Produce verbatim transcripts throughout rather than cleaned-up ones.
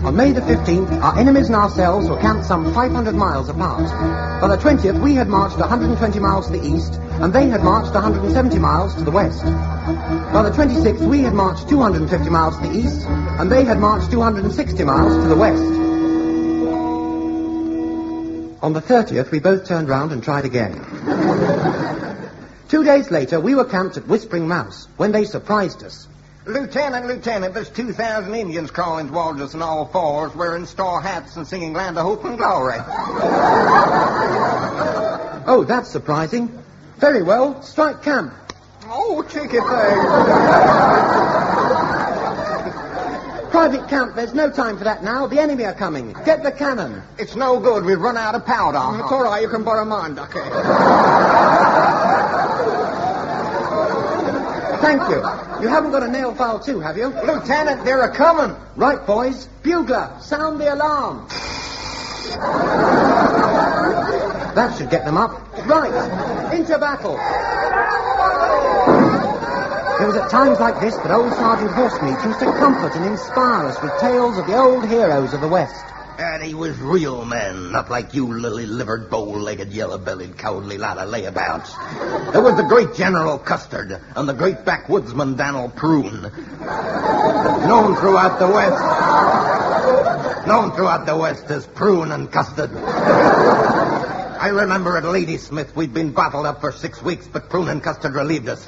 On May the fifteenth, our enemies and ourselves were camped some five hundred miles apart. By the twentieth, we had marched one hundred twenty miles to the east, and they had marched one hundred seventy miles to the west. By the twenty-sixth, we had marched two hundred fifty miles to the east, and they had marched two hundred sixty miles to the west. On the thirtieth, we both turned round and tried again. Two days later, we were camped at Whispering Mouse, when they surprised us. Lieutenant, Lieutenant, there's two thousand Indians crawling towards us on all fours, wearing straw hats and singing Land of Hope and Glory. Oh, that's surprising. Very well, strike camp. Oh, cheeky thing. Private camp, there's no time for that now. The enemy are coming. Get the cannon. It's no good. We've run out of powder. Mm, it's all right. You can borrow mine, Ducky. Thank you. You haven't got a nail file too, have you? Lieutenant, they're a-coming. Right, boys. Bugler, sound the alarm. That should get them up. Right, into battle. It was at times like this that old Sergeant Horsemeat used to comfort and inspire us with tales of the old heroes of the West. And he was real men, not like you lily-livered, bow-legged, yellow-bellied, cowardly lot of layabouts. There was the great General Custard and the great backwoodsman Dan'l Prune. Known throughout the West. Known throughout the West as Prune and Custard. I remember at Ladysmith we'd been bottled up for six weeks, but Prune and Custard relieved us.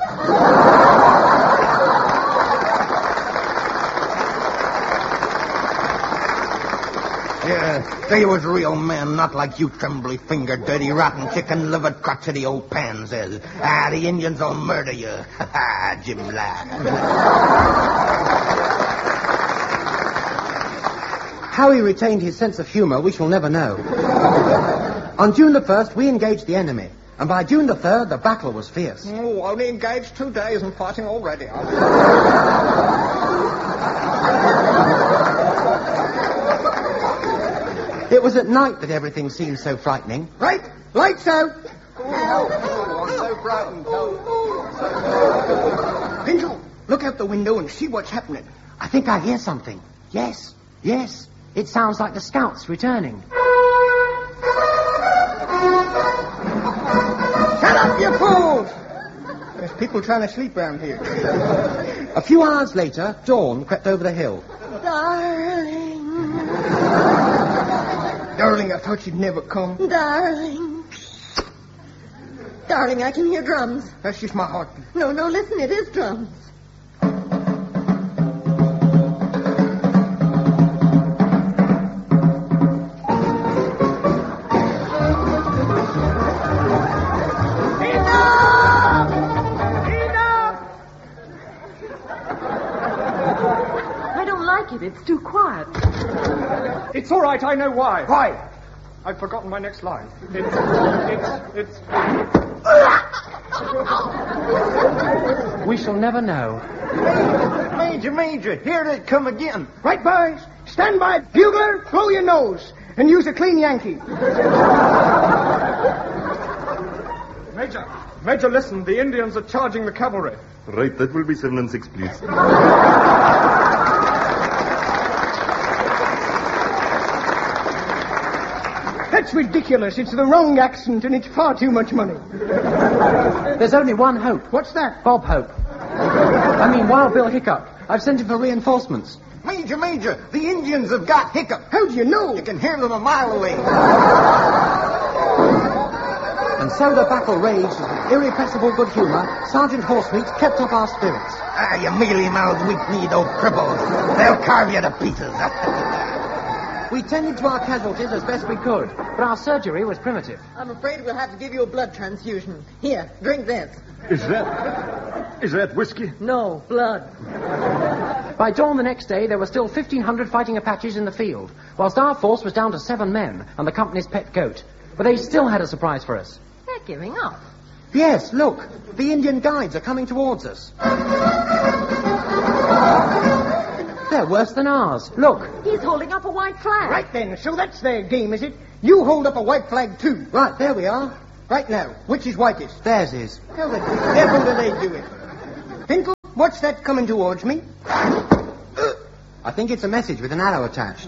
Yeah, they was real men, not like you trembly-fingered, dirty, rotten, chicken-livered, crotchety old pansies. Ah, the Indians will murder you. Ha ha, Jim laughed. How he retained his sense of humor, we shall never know. On June the first, we engaged the enemy, and by June the third, the battle was fierce. Oh, only engaged two days and fighting already. It was at night that everything seemed so frightening. Right, lights out. Oh, I'm so frightened. Pinto, look out the window and see what's happening. I think I hear something. Yes, yes. It sounds like the scouts returning. Shut up, you fools! There's people trying to sleep round here. A few hours later, dawn crept over the hill. Darling. Darling, I thought you'd never come. Darling. Darling, I can hear drums. That's just my heartbeat. No, no, listen, it is drums. It's too quiet. It's all right, I know why. Why? I've forgotten my next line. It's... It's... it's... We shall never know. Major, Major, here they come again. Right, boys. Stand by. Bugler, blow your nose. And use a clean Yankee. Major, Major, listen. The Indians are charging the cavalry. Right, that will be seven and six, please. That's ridiculous. It's the wrong accent, and it's far too much money. There's only one Hope. What's that? Bob Hope. I mean, Wild Bill Hiccup. I've sent him for reinforcements. Major, Major, the Indians have got Hiccup. How do you know? You can hear them a mile away. And so the battle raged with irrepressible good humor. Sergeant Horsemeat kept up our spirits. Ah, you mealy-mouthed, weak-kneed old cripples. They'll carve you to pieces. We tended to our casualties as best we could, but our surgery was primitive. I'm afraid we'll have to give you a blood transfusion. Here, drink this. Is that... Is that whiskey? No, blood. By dawn the next day, there were still fifteen hundred fighting Apaches in the field, whilst our force was down to seven men and the company's pet goat. But they still had a surprise for us. They're giving up. Yes, look. The Indian guides are coming towards us. They're worse than ours. Look. He's holding up a white flag. Right then, so that's their game, is it? You hold up a white flag, too. Right, there we are. Right now, which is whitest? Theirs is. How the devil do they do it? Finkel, what's that coming towards me? Uh, I think it's a message with an arrow attached.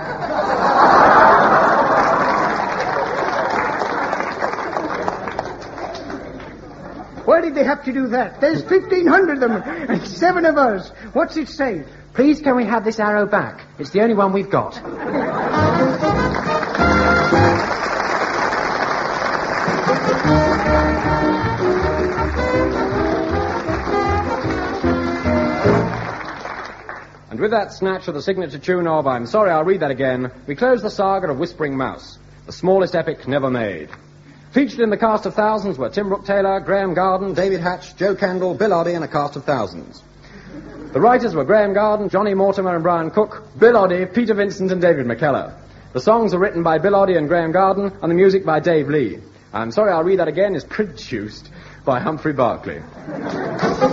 Why did they have to do that? There's fifteen hundred of them, and seven of us. What's it say? Please, can we have this arrow back? It's the only one we've got. And with that snatch of the signature tune of I'm Sorry, I'll Read That Again, we close the saga of Whispering Mouse, the smallest epic never made. Featured in the cast of thousands were Tim Brooke-Taylor, Graham Garden, David Hatch, Joe Kendall, Bill Oddie, and a cast of thousands. The writers were Graham Garden, Johnny Mortimer and Brian Cook, Bill Oddie, Peter Vincent and David McKellar. The songs are written by Bill Oddie and Graham Garden, and the music by Dave Lee. I'm Sorry, I'll Read That Again is produced by Humphrey Barclay.